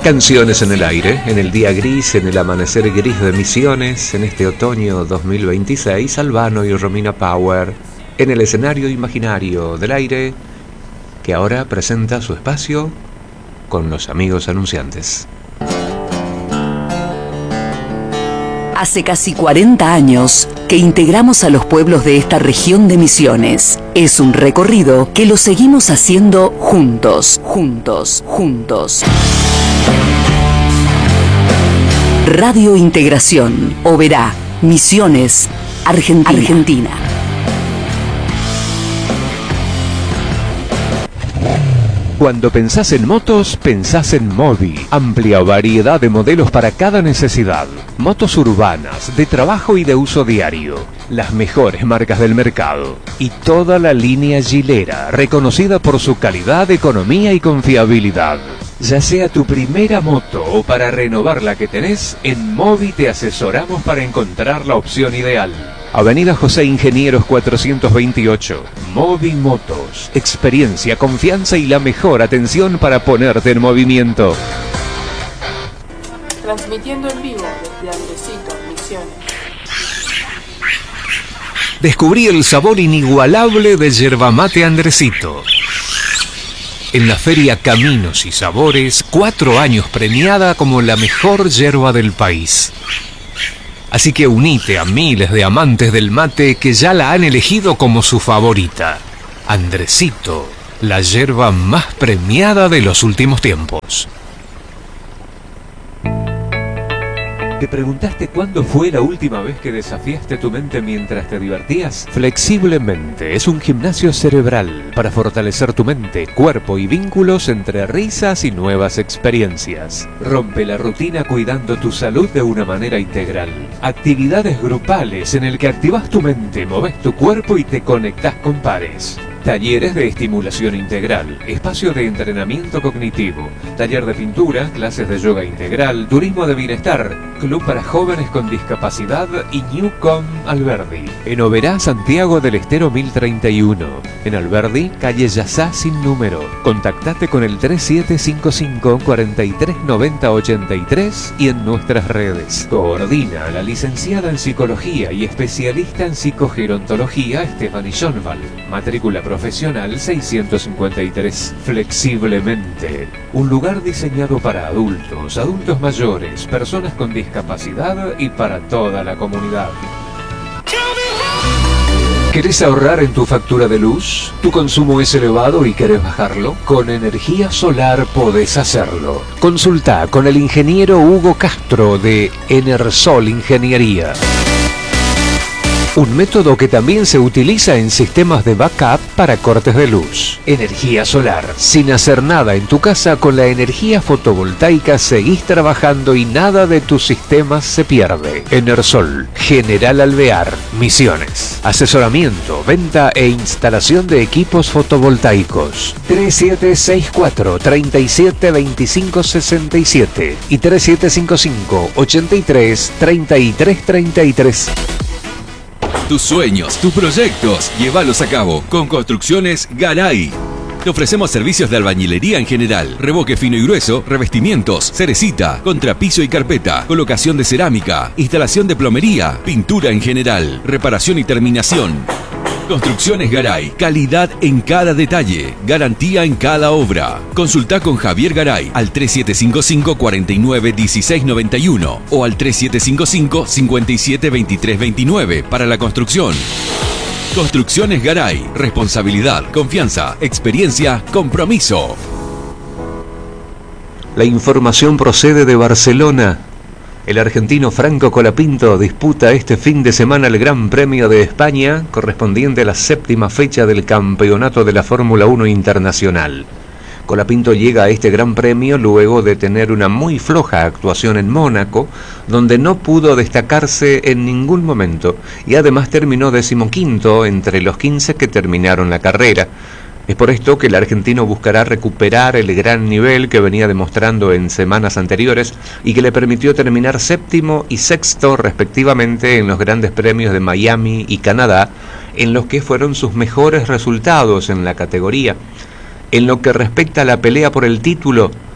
Canciones en el aire, en el día gris, en el amanecer gris de Misiones, en este otoño 2026, Albano y Romina Power, en el escenario imaginario del aire, que ahora presenta su espacio con los amigos anunciantes. Hace casi 40 años que integramos a los pueblos de esta región de Misiones. Es un recorrido que lo seguimos haciendo juntos. Radio Integración, Oberá, Misiones, Argentina. Cuando pensás en motos, pensás en Movi. Amplia variedad de modelos para cada necesidad. Motos urbanas, de trabajo y de uso diario. Las mejores marcas del mercado. Y toda la línea Gilera, reconocida por su calidad, economía y confiabilidad. Ya sea tu primera moto o para renovar la que tenés, en Movi te asesoramos para encontrar la opción ideal. Avenida José Ingenieros 428. Movi Motos. Experiencia, confianza y la mejor atención para ponerte en movimiento. Transmitiendo en vivo desde Andresito, Misiones. Descubrí el sabor inigualable de yerba mate Andresito. En la feria Caminos y Sabores, 4 años premiada como la mejor yerba del país. Así que unite a miles de amantes del mate que ya la han elegido como su favorita. Andresito, la yerba más premiada de los últimos tiempos. ¿Te preguntaste cuándo fue la última vez que desafiaste tu mente mientras te divertías? Flexiblemente es un gimnasio cerebral para fortalecer tu mente, cuerpo y vínculos entre risas y nuevas experiencias. Rompe la rutina cuidando tu salud de una manera integral. Actividades grupales en el que activas tu mente, moves tu cuerpo y te conectás con pares. Talleres de estimulación integral, espacio de entrenamiento cognitivo, taller de pintura, clases de yoga integral, turismo de bienestar, club para jóvenes con discapacidad y Newcom Alberdi. En Oberá, Santiago del Estero 1031. En Alberdi, calle Yazá sin número. Contactate con el 3755 439083 y en nuestras redes. Coordina la licenciada en Psicología y especialista en Psicogerontología Esteban Illonval. Matrícula profesional 653. Flexiblemente, un lugar diseñado para adultos, adultos mayores, personas con discapacidad y para toda la comunidad. ¿Querés ahorrar en tu factura de luz? ¿Tu consumo es elevado y querés bajarlo? Con energía solar podés hacerlo. Consulta con el ingeniero Hugo Castro de Enersol Ingeniería. Un método que también se utiliza en sistemas de backup para cortes de luz. Energía solar. Sin hacer nada en tu casa, con la energía fotovoltaica seguís trabajando y nada de tus sistemas se pierde. Enersol, General Alvear, Misiones. Asesoramiento, venta e instalación de equipos fotovoltaicos. 3764 37 25 67 y 3755 83 33 33. Tus sueños, tus proyectos, llévalos a cabo con Construcciones Garay. Te ofrecemos servicios de albañilería en general, revoque fino y grueso, revestimientos, cerecita, contrapiso y carpeta, colocación de cerámica, instalación de plomería, pintura en general, reparación y terminación. Construcciones Garay, calidad en cada detalle, garantía en cada obra. Consulta con Javier Garay al 3755 49 16 91 o al 3755 57 23 29 para la construcción. Construcciones Garay, responsabilidad, confianza, experiencia, compromiso. La información procede de Barcelona. El argentino Franco Colapinto disputa este fin de semana el Gran Premio de España, correspondiente a la 7ª fecha del Campeonato de la Fórmula 1 Internacional. Colapinto llega a este Gran Premio luego de tener una muy floja actuación en Mónaco, donde no pudo destacarse en ningún momento, y además terminó 15º entre los 15 que terminaron la carrera. Es por esto que el argentino buscará recuperar el gran nivel que venía demostrando en semanas anteriores y que le permitió terminar 7º y 6º respectivamente en los grandes premios de Miami y Canadá, en los que fueron sus mejores resultados en la categoría. En lo que respecta a la pelea por el título,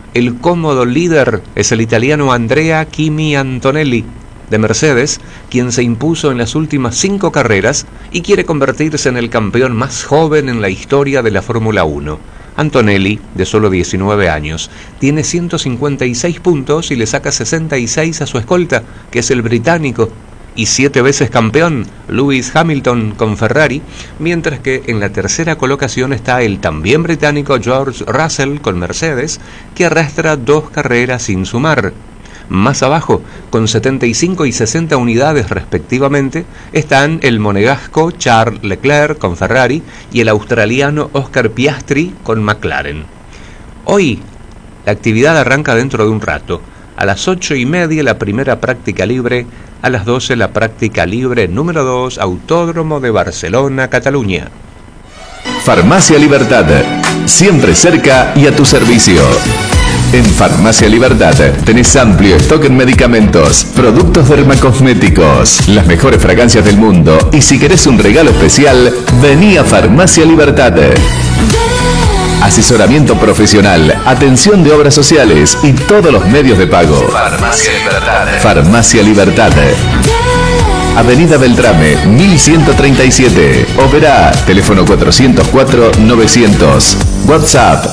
el cómodo líder es el italiano Andrea Kimi Antonelli, de Mercedes, quien se impuso en las últimas 5 carreras y quiere convertirse en el campeón más joven en la historia de la Fórmula 1. Antonelli, de solo 19 años, tiene 156 puntos y le saca 66 a su escolta, que es el británico y 7 veces campeón, Lewis Hamilton con Ferrari, mientras que en la tercera colocación está el también británico George Russell con Mercedes, que arrastra 2 carreras sin sumar. Más abajo, con 75 y 60 unidades respectivamente, están el monegasco Charles Leclerc con Ferrari y el australiano Oscar Piastri con McLaren. Hoy, la actividad arranca dentro de un rato. A las 8:30 la primera práctica libre, a las 12 la práctica libre número 2, Autódromo de Barcelona, Cataluña. Farmacia Libertad, siempre cerca y a tu servicio. En Farmacia Libertad tenés amplio stock en medicamentos, productos dermacosméticos, las mejores fragancias del mundo y si querés un regalo especial, vení a Farmacia Libertad. Asesoramiento profesional, atención de obras sociales y todos los medios de pago. Farmacia Libertad. Farmacia Libertad. Avenida Beltrame, 1137. Oberá, teléfono 404-900. WhatsApp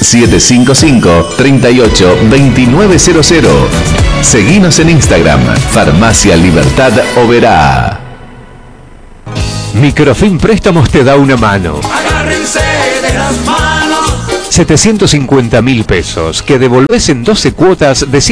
3755-382900. Seguinos en Instagram, Farmacia Libertad Oberá. Microfin Préstamos te da una mano. Agárrense de las manos. 750.000 pesos, que devolvés en 12 cuotas de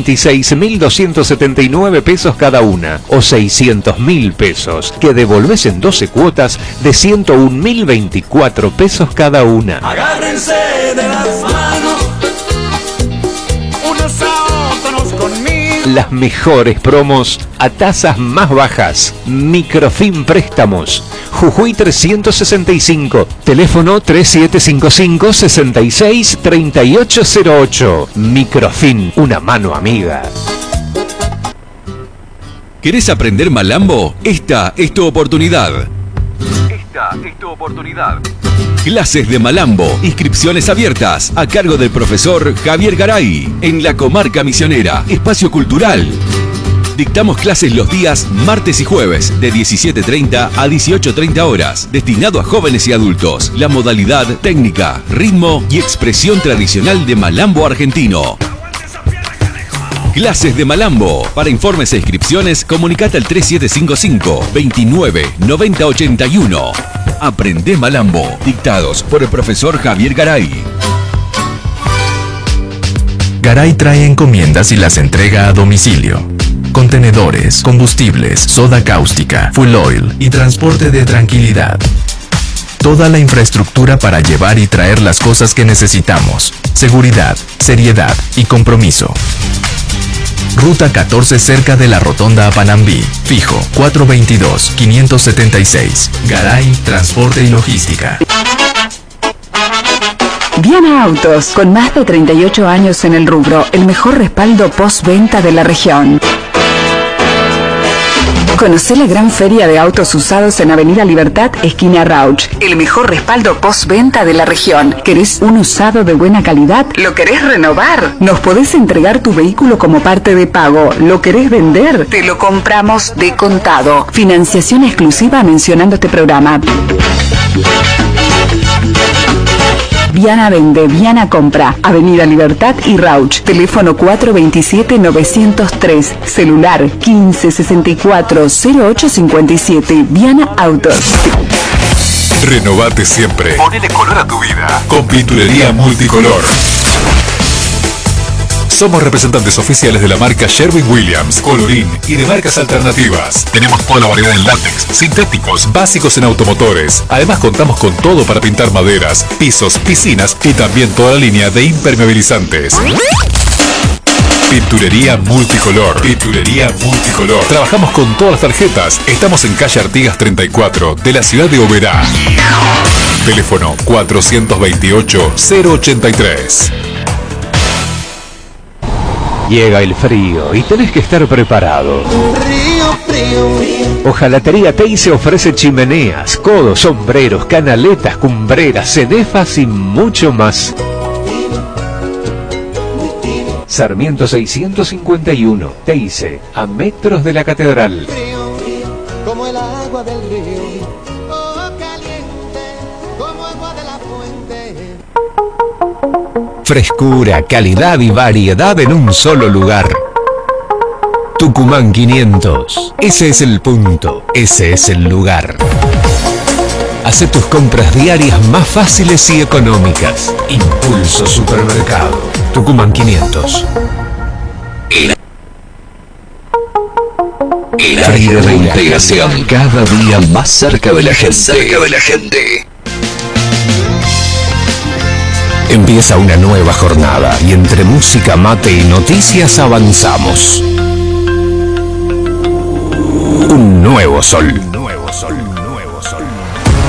126.279 pesos cada una, o 600.000 pesos, que devolvés en 12 cuotas de 101.024 pesos cada una. Agárrense de las manos, unos a otros conmigo. Las mejores promos a tasas más bajas. Microfin Préstamos. Jujuy 365. Teléfono 3755-663808. Microfin, una mano amiga. ¿Querés aprender malambo? Esta es tu oportunidad. Clases de malambo, inscripciones abiertas, a cargo del profesor Javier Garay, en la Comarca Misionera, Espacio Cultural. Dictamos clases los días martes y jueves, de 17:30 a 18:30 horas, destinado a jóvenes y adultos. La modalidad técnica, ritmo y expresión tradicional de malambo argentino. Clases de malambo. Para informes e inscripciones, comunicate al 3755 29 90 81. Aprende malambo. Dictados por el profesor Javier Garay. Garay trae encomiendas y las entrega a domicilio. Contenedores, combustibles, soda cáustica, full oil y transporte de tranquilidad. Toda la infraestructura para llevar y traer las cosas que necesitamos. Seguridad, seriedad y compromiso. Ruta 14 cerca de la Rotonda a Panambí. Fijo 422-576. Garay, Transporte y Logística. Viana Autos, con más de 38 años en el rubro, el mejor respaldo postventa de la región. Conocé la gran feria de autos usados en Avenida Libertad, esquina Rauch. El mejor respaldo postventa de la región. ¿Querés un usado de buena calidad? ¿Lo querés renovar? Nos podés entregar tu vehículo como parte de pago. ¿Lo querés vender? Te lo compramos de contado. Financiación exclusiva mencionando este programa. Viana vende, Viana compra. Avenida Libertad y Rauch. Teléfono 427-903. Celular 1564-0857. Viana Autos. Renovate siempre. Ponele color a tu vida. Con Pinturería Multicolor. Somos representantes oficiales de la marca Sherwin-Williams, Colorín y de marcas alternativas. Tenemos toda la variedad en látex, sintéticos, básicos en automotores. Además contamos con todo para pintar maderas, pisos, piscinas y también toda la línea de impermeabilizantes. Pinturería Multicolor. Pinturería Multicolor. Trabajamos con todas las tarjetas. Estamos en calle Artigas 34 de la ciudad de Oberá. Teléfono 428-083. Llega el frío y tenés que estar preparado. Hojalatería Teise ofrece chimeneas, codos, sombreros, canaletas, cumbreras, cenefas y mucho más. Sarmiento 651, Teise, a metros de la Catedral. Como el agua del río, oh, caliente, como agua de la fuente. Frescura, calidad y variedad en un solo lugar. Tucumán 500. Ese es el punto, ese es el lugar. Hace tus compras diarias más fáciles y económicas. Impulso Supermercado. Tucumán 500. El aire de integración, cada día más cerca de la gente. Empieza una nueva jornada y entre música, mate y noticias avanzamos. Un nuevo sol.